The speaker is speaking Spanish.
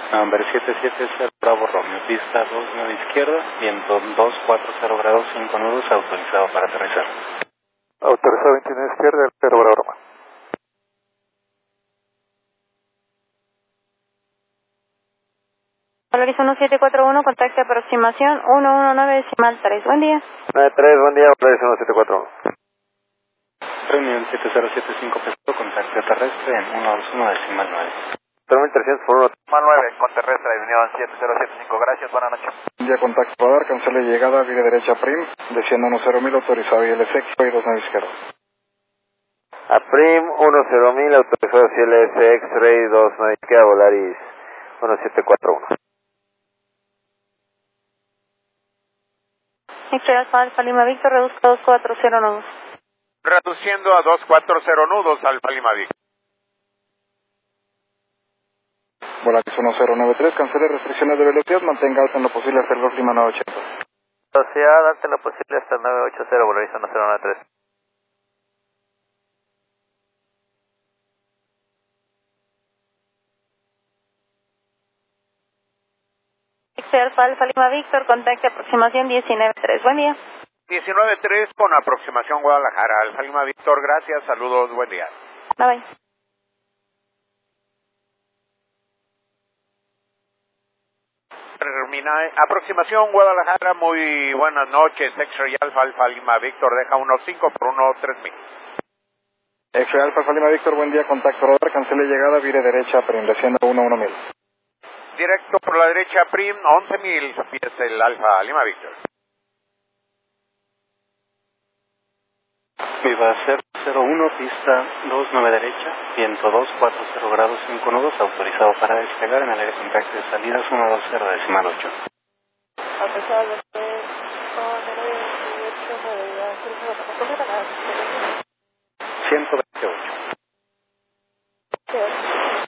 Number 770 Bravo Romeo, pista 29 izquierda, viento 240 grados, 5 nudos, autorizado para aterrizar. Autorizado 29 izquierda, 0 Bravo Romeo. Valoriza 1741, contacto aproximación 119.3. Buen día. 93, buen día, Valoriza 1741. Reunión 7075 Pesado, contacto terrestre en 121.9. 3300 por 1,9 con terrestre, Unión 7075, gracias, buenas noches. Ya contacto radar, cancele llegada, vía derecha prim, desciendo 10.000, autorizado ILSX, y 29 izquierda. A prim 10.000, autorizado CLS X-Ray 29 izquierda, Volaris 1741. X-Ray Alfa Lima Víctor, reduzca 240 nudos. Reduciendo a 240 nudos, Alfa Lima Víctor. Volaris 1093, cancele restricciones de velocidad, mantenga alta en lo posible hasta el Golf Lima 980. Velocidad alta en lo posible hasta el 980, Volaris 1093. X-Ray Alfa Lima Víctor, contacto aproximación 19.3. Buen día. 19.3 con aproximación Guadalajara, Alfa Lima Víctor, gracias, saludos, buen día. Bye bye. Termina aproximación Guadalajara, muy buenas noches, X-Ray Alfa Lima Víctor, deja 15 por 13000. X-Ray Alfa Lima Víctor, buen día, contacto radar, cancele llegada, vire derecha prim, desciendo 11000. Directo por la derecha prim, 11.000 pies el Alfa Lima Víctor. Viva 001, pista 29 derecha, viento 240 grados, 5 nudos, autorizado para despegar en el área de contacto de salidas 120.8. Autorizado 128.